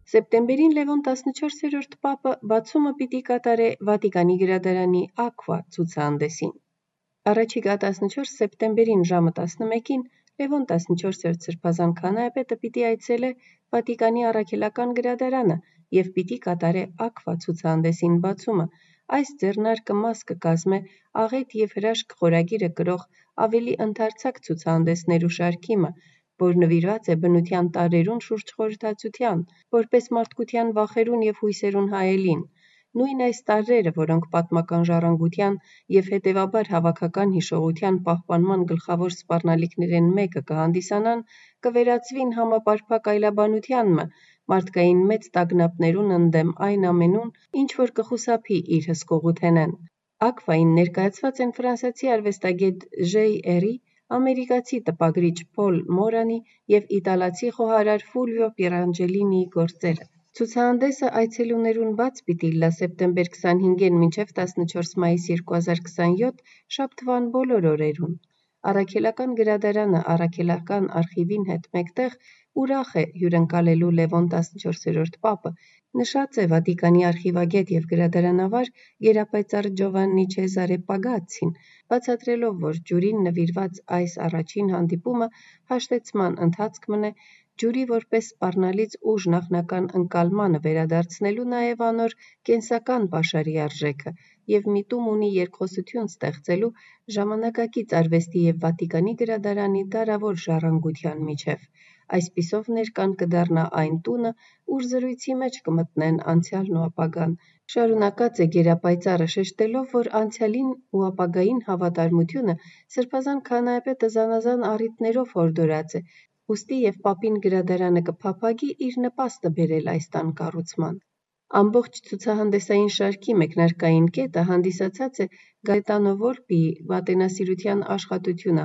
Սեպտեմբերին Լևոն 14-րդ պապը բացումը պիտի կատարե Վատիկանի գրադարանի Ակվա ցուցահանդեսին։ Առաջիկա 14 սեպտեմբերին ժամը 11-ին Լևոն 14-րդ սրբազան քահանայապետը պիտի այցելե Վատիկանի առաքելական գրադարանը և պիտի կատարե Ակվա ցուցահանդեսին բացումը։ Այս ձեռնարկը մաս կկազմե աղետ և հրաշք խորագիրը կրող ավելի ընդարձակ ցուցահանդեսներու շարքիմը, որ նվիրված է բնության տարրերուն շուրջ խորհրդածության, որպես մարդկության վախերուն և հույսերուն հայելին։ Նույն այս տարրերը, որոնք պատմական ժառանգության և հետևաբար հավաքական հիշողության պահպանման գլխավոր սպառնալիքներեն մեկը կհանդիսանան, կվերածվին համապարփակ այլաբանությանմը, մարդկային մեծ տագնապներուն ընդդեմ այն ամենուն, ինչ որ կխուսափի իր հսկողութենեն։ Ակվային ներկայացված են ֆրանսիացի արվեստագետ Ժեյ Էրի, ամերիկացի տպագրիչ Փոլ Մորանի և իտալացի խոհարար Ֆուլվիո Պիերանջելինիի գործերը։ Ցուցահանդեսը այցելուներուն բաց պիտի լա սեպտեմբեր 25-ին մինչև 14 մայիս 2027 շաբթվան բոլոր օրերուն։ Առաքելական գրադարանը առաքելական արխիվին հետ մեկտեղ ուրախ է հյուրընկալելու Լևոն 14-րդ պապը, նշած է Վատիկանի արխիվագետ և գրադարանավար գերապայծառ Ջովաննի Չեզարե Պագացին, բացատրելով, որ ջուրին նվիրված այս առաջին հանդիպումը հաշտեցման ընթացք մնե, ջուրի որպես սպառնալից ուժ նախնական ընկալմանը վերադարձնելու նաև անոր կենսական պաշարի արժեքը և միտում ունի երկխոսություն ստեղծելու ժամանակակից արվեստի և Վատիկանի գրադարանի դարավոր ժառանգության միջև։ Այսպիսով ներկան կդառնա այն տունը, ուր զրույցի մեջ կմտնեն անցյալն ու ապագան։ Շարունակած է գերապայծառը շեշտելով, որ անցյալին ու ապագային հավատարմությունը սրբազան քահանայապետը զանազան առիթներով հորդորած է, ուստի և պապին գրադարանը կփափագի իր նպաստը բերել այս տան կառուցման։ Ամբողջ ցուցահանդեսային շարքի մեկնարկային կետը հանդիսացած է Գաետանո Վոլպիի վատենասիրության աշխատությունը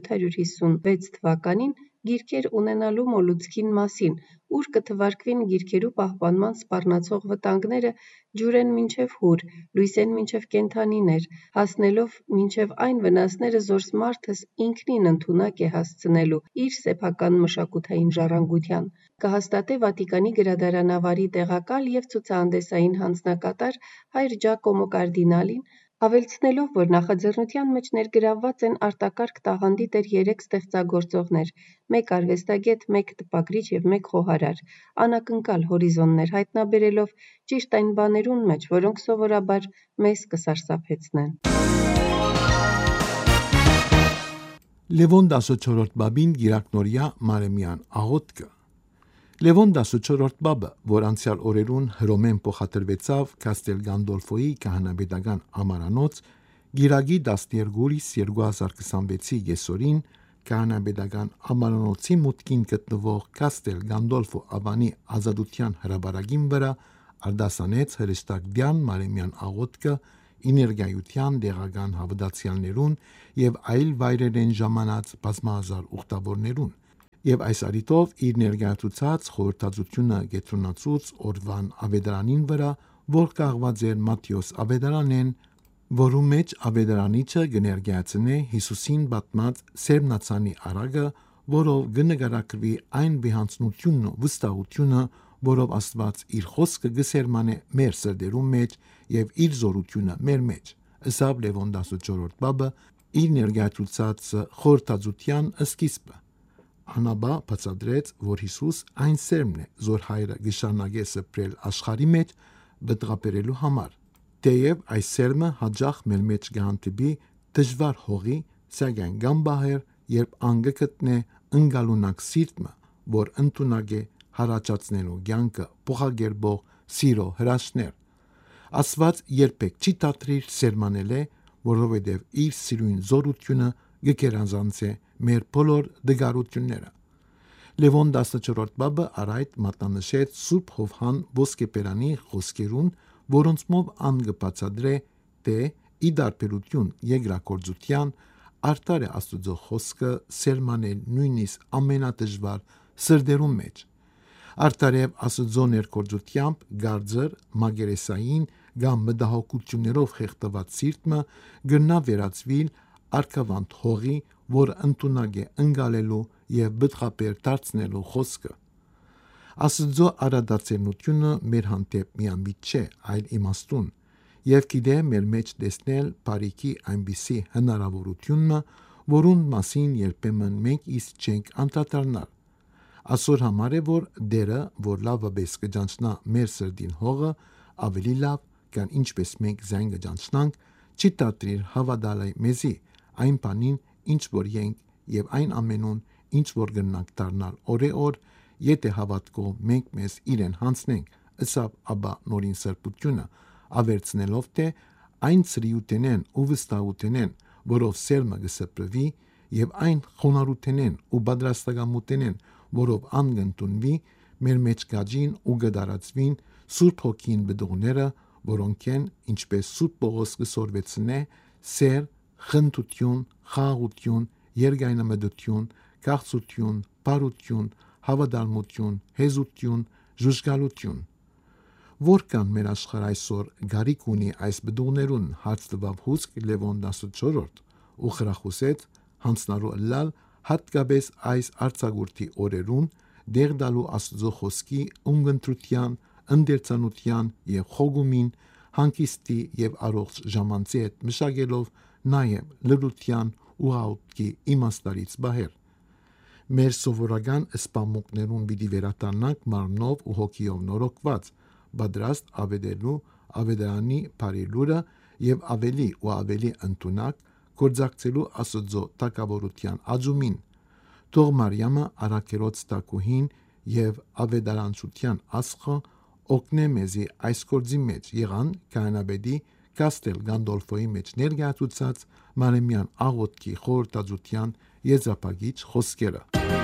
1756 թվականին գիրքեր ունենալու մոլուցքին մասին, ուր կթվարկվին գիրքերու պահպանման սպառնացող վտանգները ջուրեն մինչև հուր, լույսեն մինչև կենդանիներ, հասնելով մինչև այն վնասները զորս մարդս ինքնին ընդունակ է հասցնելու իր սեփական մշակութային ժառանգության։ Կհաստատե Վատիկանի գրադարանավարի տեղակալ և ցուցահանդեսային հանձնակատար հայր Ջակոմո Կարդինալին, ավելցնելով, որ նախաձեռնության մեջ ներգրավված են արտակարգ տաղանդի դեռ 3 ստեղծագործողներ՝ 1 արվեստագետ, 1 տպագրիչ և 1 խոհարար, անակնկալ հորիզոններ հայտնաբերելով ճիշտ այն բաներուն մեջ, որոնք սովորաբար մեզ կսարսափեցնեն։ Լևոն 14-րդ բաբին գիրակնորյա Մարեմյան աղոթքը։ Լևոն 14-րդ բաբը, որ անցյալ օրերուն Հռոմեն փոխադրվեցավ Կաստել Գանդոլֆոյի քահանաբեդական ամարանոց, գիրագի 12 հուլիս 2026-ի եսօրին քահանաբեդական ամարանոցի մուտքին գտնվող Կաստել Գանդոլֆո ավանի ազատության հրաբարագին վրա արդասանեց հրեշտակդյան Մարեմյան աղոթքը իներգայության դեղական հավատացյալներուն և այլ վայրերեն ժամանած բազմահազար ուխտավորներուն, և այս առիթով իր ներկայացուցած խորհրդածությունը գետրոնացուց օրվան ավետարանին վրա, որ կաղված էր Մատթեոս ավետարանեն, որու մեջ ավետարանիչը կներկայացնե Հիսուսին պատմած սերմնացանի առագը, որով կնկարագրվի այն վեհանցնությունն ու վստահությունը, որով Աստված իր խոսքը կսերմանե մեր սրտերու մեջ և իր զորությունը մեր մեջ, ըսավ Լևոն 14-րդ բաբը իր ներկայացուցած խորհրդածության սկիզբը։ Անաբա բացատրեց, որ Հիսուս այն սերմն է, որ հայրը կշարունակե սփռել աշխարհի մեջ բտղաբերելու համար։ Թեև այս սերմը հաճախ մեր մեջ կհանդիպի դժվար հողի, սակայն գամբահեր, երբ անգը գտնե ընկալունակ սիրտը, որ ընդունակ է հարաճացնելու կյանքը փոխագերբող սիրո հրաշքներ։ Աստված երբեք չի դադրիր սերմանել, որովհետև իր սիրուն զորությունը կգերանանցե մեր բոլոր դժգարությունները։ Լևոն 14-րդ բաբը առայդ մատնանշեց Սուրբ Հովհան ոսկեպերանի խոսքերուն, որոնցմով անգը բացադրե, թե ի դարբերություն երկրագործության արդար է Աստուծո խոսքը սերմանել նույնիսկ ամենադժվար սրտերու մեջ։ Արդարև Աստուծո ներգործությամբ գարձր մագերեսային կամ մտահոգություններով խեղդված սիրտը գնա վերածվիլ արքավանդ հողի, որ ընդունակ է ընկալելու և բտղաբեր դարձնելու խոսքը։ Աստծո արադարձելնությունը մեր հանդեպ միամիտ չէ, այլ իմաստուն, եւ գիտե մեր մեջ տեսնել բարիքի այնպիսի հնարավորությունը, որուն մասին երբեմն մենք իսկ չենք անդրադառնալ։ Այսօր համար է, որ դերը, որ լավը պես կճանչնա մեր սրդին հողը, ավելի լավ, կան ինչպես մենք զայն կճանչնանք, չի տատրիր հավատալի մեզի, այն բանին, ինչ որ ենք եւ այն ամենուն, ինչ որ գնանք դառնալ օրեօր, եթե հավատքով մենք մեզ իրեն հանցնենք, ըսավ ապա նորին սրբությունը, ավերցնելով թե այն սրիութենեն ու վստահութենեն, որով սերմը կսպրվի, եւ այն խոնարհութենեն ու պատրաստակամութենեն, որով անգընտունվի, մեր մեջ գաջին ու գդարածվին Սուրբ Հոգին բդողները, որոնք են, ինչպես Սուրբ Պողոս կսորվեցնե, սեր, խնդություն, խաղաղություն, երկայնամտություն, քաղցություն, բարություն, հավատարմություն, հեզություն, ժուժգալություն։ Որքան մեր աշխարհ այսօր գարիք ունի այս բդողներուն հարց տվավ հուսք Լևոն 14 ու խրախուսեց հանցնարու լալ հատկապես այս արձակուրդի օրերուն դեր դալու Աստծո խոսքի ունգընտրության, ընդերցանության եւ խոգումին, հանգիստի եւ առողջ ժամանցի հետ մշակելով նաեւ լրության ու հաուտքի իմաստարից բահեր։ Մեր սովորական սպամուկներուն պիտի վերադառնանք մարմնով ու հոգիով նորոգված, պատրաստ ավետելու ավետարանի բարի եւ ավելի ու ավելի ընդունակ գործակցելու Աստծո տակավորության աջումին։ Թող Մարիամը առաքերոց տակուհին եւ ավետարանչության ասխը օգնե մեզի այս գործի մեջ եղան կանաբեդի Կաստել Գանդոլֆոյի մեջ ներկայացուցած Մարեմյան աղոթքի խորհրդածության եզապագիչ խոսքերը։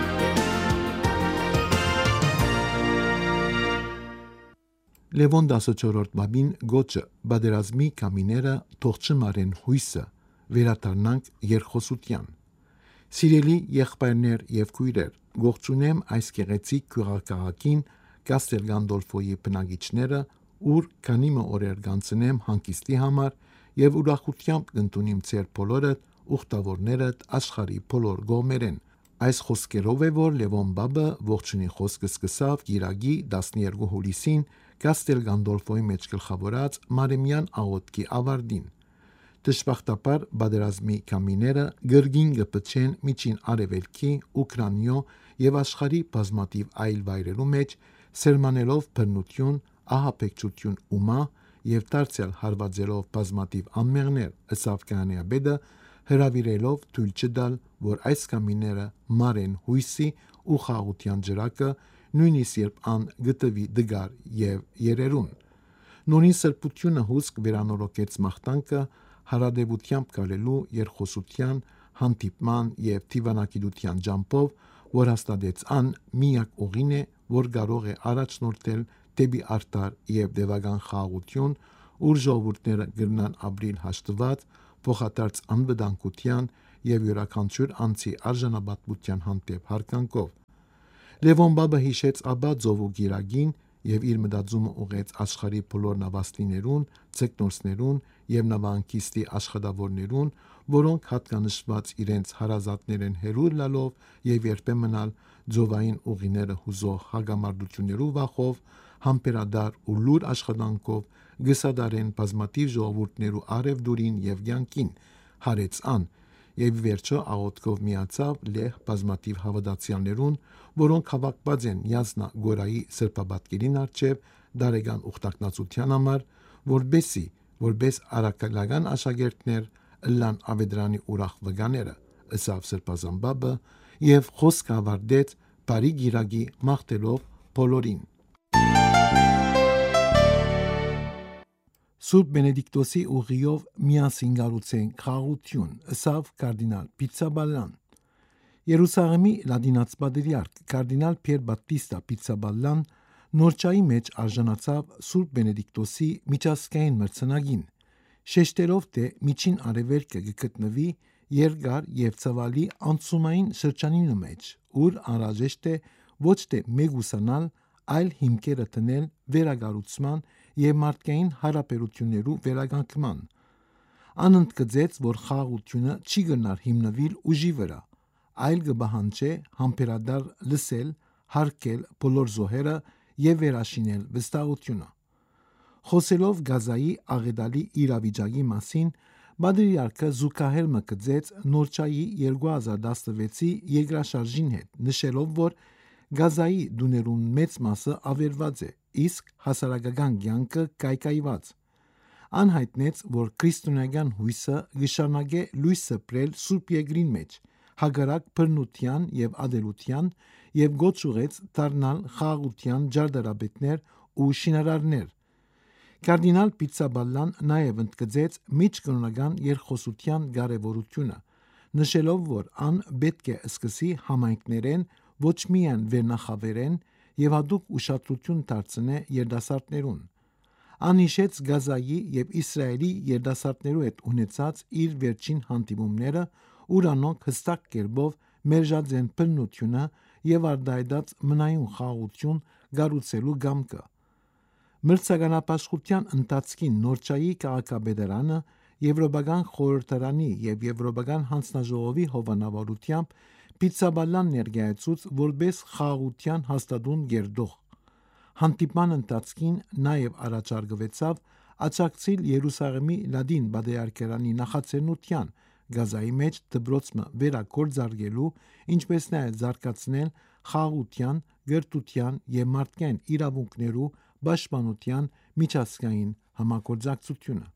Լևոն 14 բաբին գոչը բادرազմի կամիները թող չմարեն հույսը, վերադառնանք երկխոսության։ Սիրելի եղբայրներ եւ քույրեր, գողջունեմ այս գեղեցիկ քուրակաղակին Կաստել Գանդոլֆոյի բնակիչները, ուր քանի օրեր կանցնեմ հանգիստի համար եւ ուրախությամբ կընդունիմ ձեր բոլորդ ուխտավորներդ աշխարհի բոլոր գոմերեն։ Այս խոսքերով է, որ Լևոն բաբը ողջունի խոսքը սկսավ Գիրագի 12 հուլիսին Կաստել Գանդոլֆոյի մեջ գլխավորած Մարեմյան աղոթքի ավարտին։ Դժբախտաբար բادرազմի կամիները գրգին գպչեն միջին արևելքի, Ուկրաինո եւ աշխարհի բազմաթիվ այլ վայրերու մեջ, սերմանելով բռնություն, ահաբեկչություն ու մահ եւ դարձյալ հարվածելով բազմաթիվ անմեղներ, ըսավ կանեաբեդը հրավիրելով թույլ չտալ, որ այս կամիները մարեն հույսի ու խաղաղության ջրակը, նույնիսկ երբ ան գտվի դգար եւ երերուն։ Նորին սրբությունը հուսք վերանորոգեց մաղթանքը հարադեպությամբ գալելու երկխոսության, հանդիպման եւ դիվանագիտության ջամփով, որ հաստատեց ան միակ ուղին է, որ կարող է առաջնորդել դեպի արդար եւ դեվական խաղաղություն, ուր ժողովուրդները գրնան ապրիլ հաշտված, փոխադարձ անվտանգության եւ յուրաքանչյուր անձի արժանապատվության հանդեպ հարգանքով։ Լևոն բաբը հիշեց Աբա Ձովու Գիրագին եւ իր մտածումը ուղեց աշխարհի բոլոր նավաստիներուն, ցեկնորսներուն եւ նավանկիստի աշխատավորներուն, որոնք հատկանշված իրենց հարազատներեն հերուր լալով եւ երբեմն ձովային ուղիները հուզող հագամարտություններու վախով, համբերադար ու լուր աշխատանքով գսադարեն բազմաթիվ ժողովուրդներու արևդուրին եւ յանքին հարեց ան եւ վերջո աղոթքով միացավ լեհ բազմաթիվ հավատացյալներուն, որոնք հավաքված են Յազնա Գորայի սրբապատկերին արչեւ դարեգան ուխտակնացության համար, որպես արաքալական աշակերտներ ըլլան ավետարանի ուրախ վգաները, ըսավ սրբազան բաբը եւ խոսք ավարտեց բարի Գիրագի մաղթելով բոլորին։ Սուրբ Բենեդիկտոսի ուղիով միասին գալուցենք խաղաղություն, ըսավ կարդինալ Պիցաբալլան։ Երուսաղեմի լատինաց պատրիարք կարդինալ Պիեր Բատտիստա Պիցաբալլան նորճայի մեջ արժանացավ Սուրբ Բենեդիկտոսի միջազգային մրցանակին, շեշտելով թե միջին արևելքը գտնվի երկար եւ ցավալի անցումային շրջանին մեջ, ուր անհրաժեշտ է ոչ թե մեգուսանալ, այլ հիմքերը տնել վերագառուցման եւ մարդկային հարաբերություններու վերականգնման։ Անընդգծեց, որ խաղաղությունը չի գնար հիմնվել ուժի վրա, այլ կբահանջե համբերադար լսել, հարկել բոլոր զոհերը եւ վերաշինել վստահությունը։ Խոսելով Գազայի աղետալի իրավիճակի մասին, Բադրիարքը զուգահեռ մկցեց Նորչայի 2016-ի երկրաշարժին հետ, նշելով, որ Գազայի դուներուն մեծ մասը ավերված է, իսկ հասարակական կյանքը կայկայված։ Անհայտնեց, որ քրիստոնեական հույսը գշարունակե լույս սփռել Սուրբ Երկրին մեջ, հակառակ բռնության եւ ադելության, եւ գոչ ուղեց դառնալ խաղաղության ջարդարապետներ ու շինարարներ։ Կարդինալ Պիցաբալլան նաև ընդգծեց միջկրոնական երկխոսության կարևորությունը, նշելով, որ ան պետք է սկսի համայնքներեն ոչ միայն վերնախավերեն եւ հատուկ ուշադրություն դարձնե երիտասարդներուն։ Ան հիշեց Գազայի եւ Իսրայելի երիտասարդներու հետ ունեցած իր վերջին հանդիպումները, ուր անոնք հստակ կերպով մերժած են բռնությունը եւ արտահայտած մնայուն խաղաղություն կառուցելու կամքը։ Մրցականապաշխության ընթացքին Նորչայի քաղաքապետարանը Եվրոպական խորհրդարանի եւ Եվրոպական հանձնաժողովի հովանավորությամբ Պիցաբալլան ներկայացուց որպես խաղաղության հաստատուն գերդող։ Հանդիպման ընթացքին նաև առաջարկվեցավ աջակցել Երուսաղեմի Լադին Բադեարքերանի նախաձեռնության Գազայի մեջ դպրոցը վերակորձարկելու, ինչպես նաև զարգացնել խաղաղության, գրթության եւ մարդկային իրավունքներու պաշտպանության միջազգային համագործակցությունը։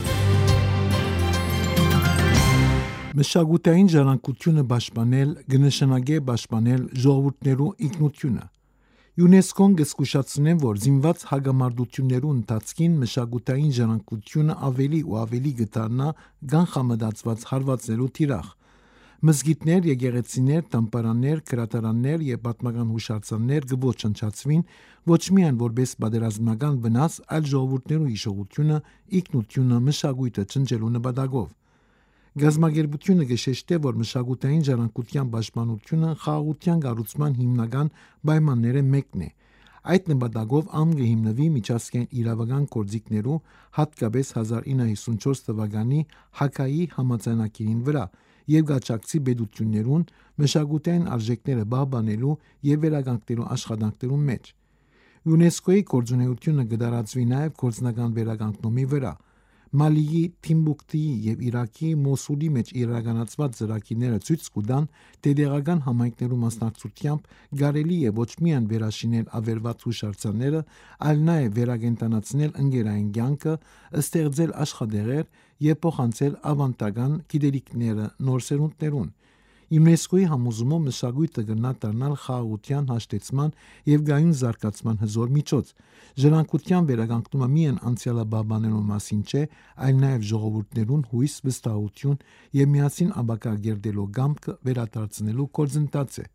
Մշակութային ժառանգությունը պաշտպանել կնշանակե պաշտպանել ժողովուրդներու ինքնությունը։ ՅՈՒՆԵՍԿՕ-ն կզգուշացնե, որ զինված հագամարտություններու ընթացքին մշակութային ժառանգությունը ավելի ու ավելի կդառնա կանխամտածված հարվածներու թիրախ։ Մզգիթներ, եկեղեցիներ, տամբարաններ, գրադարաններ եւ պատմական հուշարձաններ կոչնչացվին ոչ միայն որպես պատերազմական վնաս, այլ ժողովուրդներու հիշողությունը, ինքնությունը, մշակույթը չնջելու նպատակով։ Գազագերբությունը գշեշտե, որ մշակութային ժառանգության պաշտպանությունը խաղաղության կառուցման հիմնական պայմանները մեկն է։ Այդ նպատակով ան կհիմնվի միջազգային իրավական գործիքներու, հատկապես 1954 թվականի Հագայի համաձայնագիրին վրա եւ գաճակցի պետություններուն մշակութային արժեքները պահպանելու եւ վերականգնելու աշխատանքներուն մեջ։ ՅՈՒՆԵՍԿՕ-ի գործունեությունը կդարածվի նաեւ գործնական վերականգնումի վրա։ Մալիի, Թիմբուկտուի եւ Իրաքի Մոսուլի մեջ իրականացված ծրագիրները ցույց կտան, թե տեղական համայնքներու մասնակցությամբ կարելի է ոչ միայն վերաշինել ավերված հուշարձանները, այլ նաեւ վերակենդանացնել ընկերային կյանքը, ստեղծել աշխատեղեր եւ փոխանցել ավանդական գիտելիքները նոր սերունդներուն։ ՅՈՒՆԵՍԿՕ-ի համոզումով մշակույթը կգնա դառնալ խաղաղության հաշտեցման եւ գայուն զարգացման հզոր միջոց։ Ժառանգության վերականգնումը միայն անցյալը պահպանելու մասին չէ, այլ նաեւ ժողովուրդներուն հույս, վստահություն եւ միասին ապագա գերդելու կամքը վերադարձնելու գործընթաց է։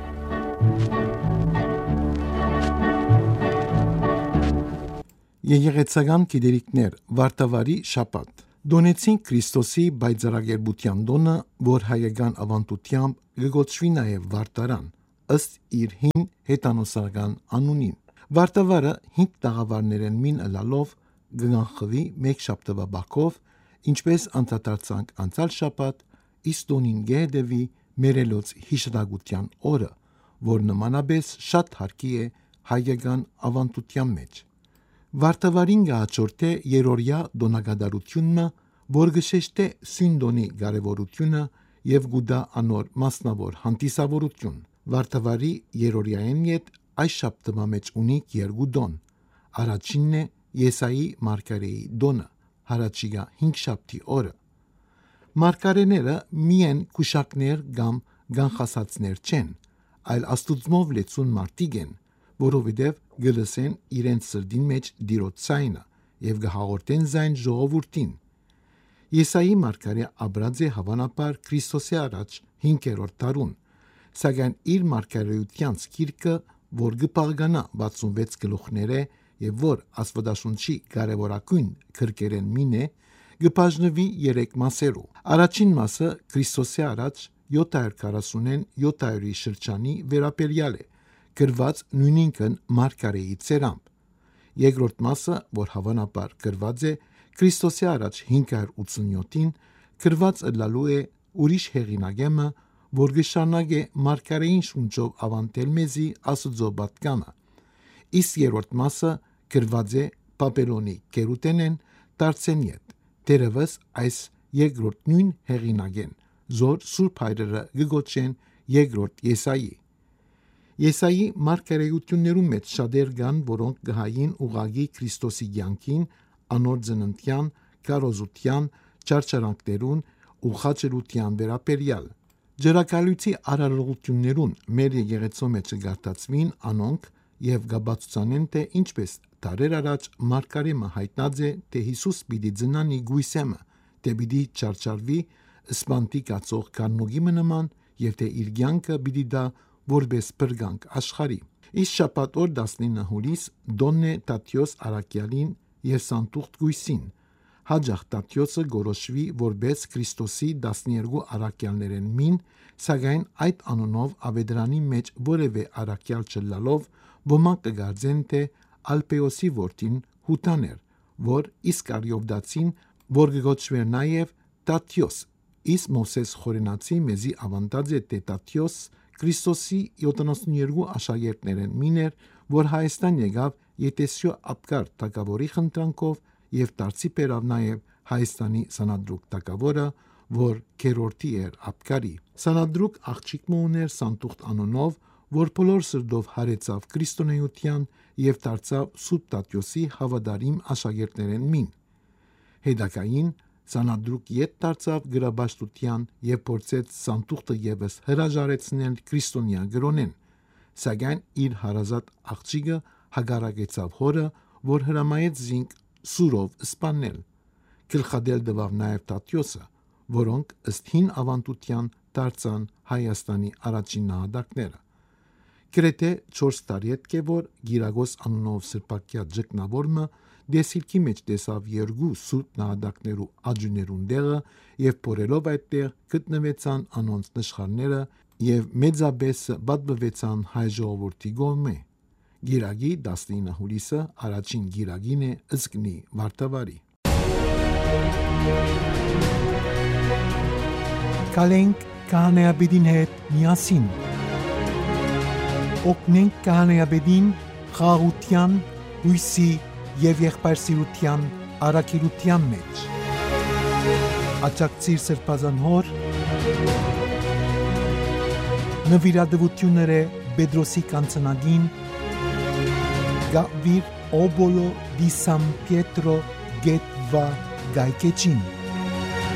Եկեղեցական գիտելիքներ Վարդավառի շաբաթ Դոնեցին Քրիստոսի բայձարագերբության տոնը, որ հայկական ավանդությամբ կգոչվի նաև Վարդարան, ըստ իր հին հետանոսական անունին։ Վարդավառը 5 տաղավարներեն մին ըլալով կգանխվի մեկ շաբթվա բակով, ինչպես անդրադարձանք անցյալ շաբաթ, իսկ տոնին գեհդեվի մերելոց հիշատակության օրը, որ նմանապես շատ հարկի է հայկական ավանդության մեջ։ Վարդավառին կհաջորդե երրորդյա տոնակատարությունը, որ կշեշտե Սյունտոնի կարևորությունը եւ գուտա անոր մասնավոր հանդիսավորություն։ Վարդավառի երրորդյային հետ այս շաբթվա մեջ ունի երկու տոն։ Առաջինն է Եսայի մարգարեի տոնը, հառաջիկա 5 շաբթի օրը։ Մարգարեները միայն քուշակներ կամ գանխասացներ չեն, այլ աստուծմով լեցուն մարդիկ են, որովհետև գլսեն իրենց սրդին մեջ դիրոց ձայնը եւ գհաղորդեն ձայն ժողովուրդին։ Եսայի մարգարե ապրած է հավանաբար Քրիստոսի առաջ 5-րդ դարուն, սակայն իր մարգարեության գիրքը, որ կփաղկանա 66 գլուխներ է եւ որ Աստվածաշունչի կարևորագույն գրքերեն մին է, կբաժնվի 3 մասերու։ Առաջին մասը Քրիստոսի առաջ 740-ին 700-ի շրջանի վերաբերյալ է, գրված նույնինքն մարգարեի ծերամբ։ Երկրորդ մասը, որ հավանաբար գրված է Քրիստոսի առաջ 587-ին, գրված ըլլալու է ուրիշ հեղինակեմը, որ գշանագե մարգարեին շունչով ավանտել մեզի Աստծո պատկանը։ Իսկ երրորդ մասը գրված է Բաբելոնի գերուտենեն Տարցենիետ, դերևս այս երկրորդ նույն հեղինակեն, զոր Սուրբ Հայրերը գգոչեն երկրորդ Եսայի։ Եսայի մարգարեություններում մեջ շատեր կան, որոնք գահային ուղագի Քրիստոսի կյանքին, անոր ծննդյան, քարոզության, չարչարանքներուն ու խաչելության վերաբերյալ։ Ջրակալույցի արարողություններուն մեր եկեղեցու մեջ գարտացվին անոնք եւ գաբացուցանեն, թե ինչպես դարեր առաջ մարգարեմը հայտնած է, թե Հիսուս պիտի ծնանի գույսեմը, թե պիտի չարչարվի սպանտի կացող կանուգի նման եւ թե իր կյանքը պիտի դա որպես բրգանք աշխարհի։ Իսկ շաբաթ օր 19 հուլիս Դոննե Տատյոս Արաքյալին եւ Սանտուղտ Գույսին հաջող Տատյոսը գորոշվի որպես Քրիստոսի 12 արաքյալներեն մին, սակայն այդ անունով ավետարանի մեջ որևէ արաքյալ չլալով ոմանք կգարձեն, թե Ալպեոսի որդին Հութան էր, որ Իսկարիովդացին, որ կգոչվեր նաև Տատյոս։ Իսկ Մովսես Խորենացի մեզի ավանդած է, թե Տատյոս Քրիստոսի 72 աշակերտներեն մին էր, որ Հայաստան եկավ Ետեսյո Ապկար թագավորի խնդրանքով եւ դարձի բերավ նաև Հայաստանի Սանադրուկ թագավորը, որ քերորդի էր Ապկարի։ Սանադրուկ աղջիկ ուներ Սանտուղտ անունով, որ բոլոր սրտով հարեցավ քրիստոնեության եւ դարձավ Սուրբ Տատյոսի հավատարիմ աշակերտներեն մին։ Հետագային Սանադրուկ ետ դարձավ գրաբաշխության եւ փորձեց Սանտուղտը եւս հրաժարեցնել քրիստոնյա գրոնեն, սակայն իր հարազատ աղջիկը հագարակեցավ հորը, որ հրամայեց զինք սուրով սպանել։ Գլխադել դվավ նաև Տատյոսը, որոնք ըստ հին ավանդության դարձան Հայաստանի առաջին նահատակները։ Գրեթե 4 տարի հետք է, որ Գիրագոս անունով սրբակյա ճգնավորը դեսիլքի մեջ տեսավ երկու սուրբ նահատակներու աջուներուն դեղը եւ փորելով այդտեղ գտնվեցան անոնց նշխարները եւ մեծաբես բադբվեցան հայ ժողովրդի գոմե։ Գիրագի 19 հուլիսը առաջին գիրագին է ըսկնի վարտավարի։ Կալենք կահանեաբեդին հետ միասին։ Օգնենք կահանեաբեդին խաղաղության, հույսի եւ եղբայրսիրության առաքելության մեջ։ Աջակցիր սրբազան հոր նվիրատվությունները Պետրոսի կանցնագին Գավիր Օբոլո դի Սան Պիետրո Գետվա Գայկեչին